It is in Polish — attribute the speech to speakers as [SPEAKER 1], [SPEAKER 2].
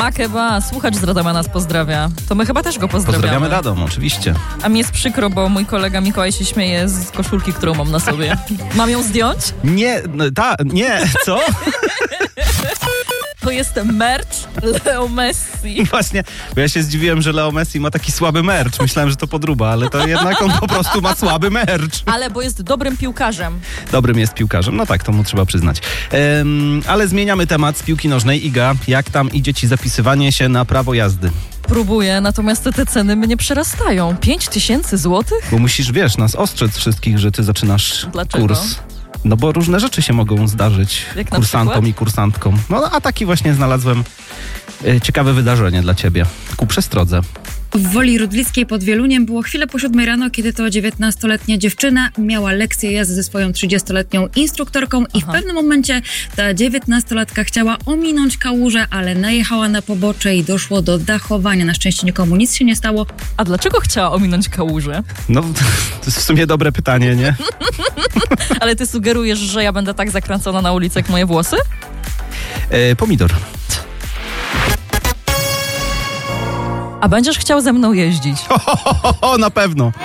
[SPEAKER 1] Makeba, słuchacz z Radomia nas pozdrawia. To my chyba też go pozdrawiamy.
[SPEAKER 2] Pozdrawiamy Radom, oczywiście.
[SPEAKER 1] A mi jest przykro, bo mój kolega Mikołaj się śmieje z koszulki, którą mam na sobie. Mam ją zdjąć?
[SPEAKER 2] Nie, co?
[SPEAKER 1] To jest merch Leo Messi.
[SPEAKER 2] Właśnie, bo ja się zdziwiłem, że Leo Messi ma taki słaby merch. Myślałem, że to podróba, ale to jednak on po prostu ma słaby merch.
[SPEAKER 1] Ale bo jest dobrym piłkarzem.
[SPEAKER 2] Dobrym jest piłkarzem, no tak, to mu trzeba przyznać. Ale zmieniamy temat z piłki nożnej. Iga, jak tam idzie ci zapisywanie się na prawo jazdy?
[SPEAKER 1] Próbuję, natomiast te ceny mnie przerastają. 5000 złotych?
[SPEAKER 2] Bo musisz, nas ostrzec wszystkich, że ty zaczynasz
[SPEAKER 1] Dlaczego?
[SPEAKER 2] kurs. No bo różne rzeczy się mogą zdarzyć
[SPEAKER 1] Jak na
[SPEAKER 2] kursantom
[SPEAKER 1] przykład?
[SPEAKER 2] i kursantkom. No a taki właśnie znalazłem ciekawe wydarzenie dla ciebie. Ku przestrodze.
[SPEAKER 3] W Woli Rudlickiej pod Wieluniem było chwilę po 7 rano, kiedy to 19-letnia dziewczyna miała lekcję jazdy ze swoją 30-letnią instruktorką i w pewnym momencie ta 19-latka chciała ominąć kałużę, ale najechała na pobocze i doszło do dachowania. Na szczęście nikomu nic się nie stało.
[SPEAKER 1] A dlaczego chciała ominąć kałużę?
[SPEAKER 2] No, to jest w sumie dobre pytanie, nie?
[SPEAKER 1] Ale ty sugerujesz, że ja będę tak zakręcona na ulicy jak moje włosy?
[SPEAKER 2] Pomidor.
[SPEAKER 1] A będziesz chciał ze mną jeździć?
[SPEAKER 2] Na pewno.